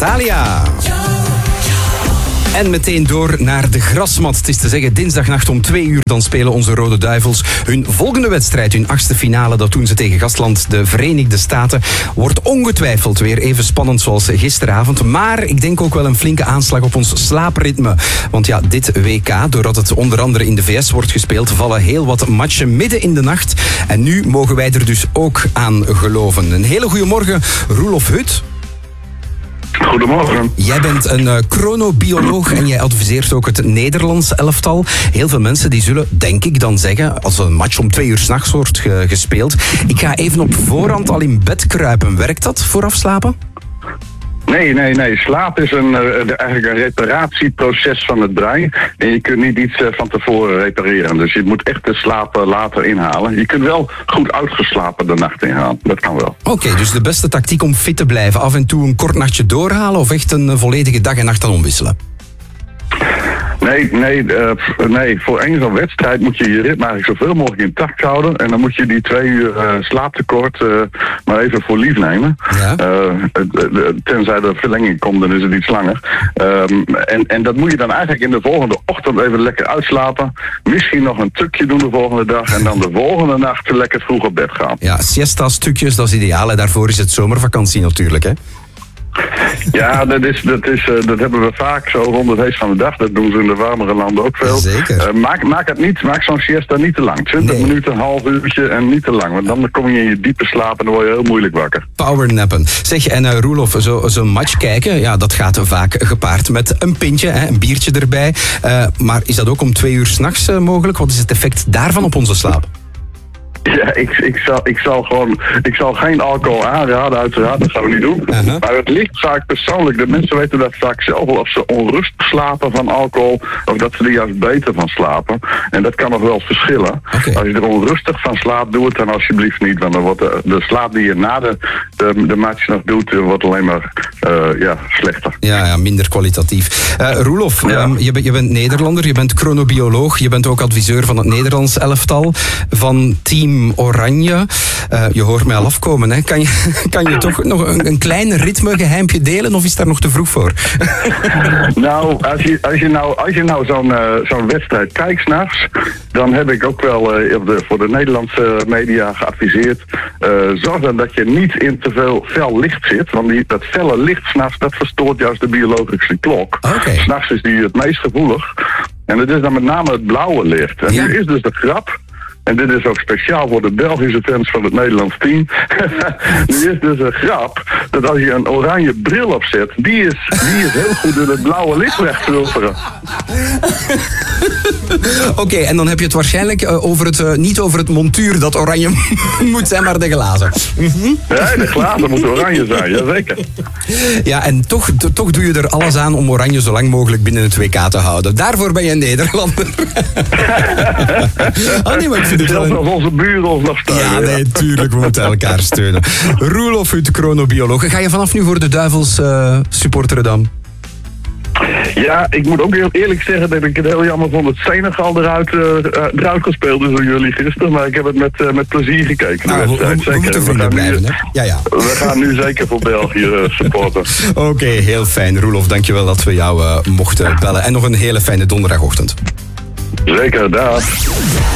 Thalia. En meteen door naar de grasmat. Het is te zeggen, dinsdagnacht om 2 uur dan spelen onze Rode Duivels hun volgende wedstrijd, hun 8e finale. Dat doen ze tegen gastland de Verenigde Staten. Wordt ongetwijfeld weer even spannend zoals gisteravond. Maar ik denk ook wel een flinke aanslag op ons slaapritme. Want ja, dit WK, doordat het onder andere in de VS wordt gespeeld, vallen heel wat matchen midden in de nacht. En nu mogen wij er dus ook aan geloven. Een hele goede morgen, Roelof Hut. Goedemorgen. Jij bent een chronobioloog en jij adviseert ook het Nederlands elftal. Heel veel mensen die zullen, denk ik dan zeggen, als een match om 2 uur 's nachts wordt gespeeld, ik ga even op voorhand al in bed kruipen. Werkt dat, vooraf slapen? Nee. Slaap is eigenlijk een reparatieproces van het brein. En je kunt niet iets van tevoren repareren. Dus je moet echt de slaap later inhalen. Je kunt wel goed uitgeslapen de nacht inhalen. Dat kan wel. Oké, dus de beste tactiek om fit te blijven. Af en toe een kort nachtje doorhalen of echt een volledige dag en nacht dan omwisselen? Nee. Voor één zo'n wedstrijd moet je je ritme eigenlijk zoveel mogelijk intact houden. En dan moet je die 2 uur slaaptekort maar even voor lief nemen. Ja. Tenzij er verlenging komt, dan is het iets langer. En dat moet je dan eigenlijk in de volgende ochtend even lekker uitslapen. Misschien nog een tukje doen de volgende dag. En dan de volgende nacht lekker vroeg op bed gaan. Ja, siesta-stukjes, dat is ideaal. En daarvoor is het zomervakantie natuurlijk, hè? Ja, dat hebben we vaak zo rond het heet van de dag. Dat doen ze in de warmere landen ook veel. Zeker. Maak zo'n siesta niet te lang. 20 minuten, een half uurtje en niet te lang. Want dan kom je in je diepe slaap en dan word je heel moeilijk wakker. Powernappen. Zeg, en Roelof, zo'n match kijken, ja, dat gaat vaak gepaard met een pintje, een biertje erbij. Maar is dat ook om 2 uur 's nachts mogelijk? Wat is het effect daarvan op onze slaap? Ja, ik zal geen alcohol aanraden, uiteraard, dat gaan we niet doen. Uh-huh. Maar het ligt vaak persoonlijk, de mensen weten dat vaak zelf wel, of ze onrustig slapen van alcohol, of dat ze er juist beter van slapen. En dat kan nog wel verschillen. Okay. Als je er onrustig van slaapt, doe het dan alsjeblieft niet, want dan wordt de slaap die je na de match nog doet, wordt alleen maar slechter. Ja, minder kwalitatief. Roelof, je bent Nederlander, je bent chronobioloog, je bent ook adviseur van het Nederlands elftal, van Team Oranje. Je hoort mij al afkomen, hè? Kan je toch nog een klein ritmegeheimpje delen of is daar nog te vroeg voor? Nou, als je nou zo'n wedstrijd kijkt 's nachts, dan heb ik ook wel voor de Nederlandse media geadviseerd, zorg dan dat je niet in te veel fel licht zit, want dat felle licht 's nachts, dat verstoort juist de biologische klok. Okay. 's Nachts is die het meest gevoelig. En dat is dan met name het blauwe licht. En nu is dus de grap, en dit is ook speciaal voor de Belgische fans van het Nederlands team. Nu is dus een grap dat als je een oranje bril opzet, die is heel goed in het blauwe licht wegfilteren. Oké, en dan heb je het waarschijnlijk niet over het montuur dat oranje moet zijn, maar de glazen. Nee, de glazen moeten oranje zijn, jazeker. Ja, en toch doe je er alles aan om oranje zo lang mogelijk binnen het WK te houden. Daarvoor ben je een Nederlander. Maar ik vind het zelfs als onze buren ons nog steunen. Ja, nee, tuurlijk, we moeten elkaar steunen. Roelof Hut, chronobioloog. Ga je vanaf nu voor de Duivels supporteren dan? Ja, ik moet ook heel eerlijk zeggen dat ik het heel jammer vond dat Senegal eruit gespeeld is door jullie gisteren. Maar ik heb het met plezier gekeken. We moeten vrienden blijven, hè? Ja. We gaan nu zeker voor België supporten. Oké, heel fijn. Roelof, dankjewel dat we jou mochten bellen. En nog een hele fijne donderdagochtend. Zeker, dag.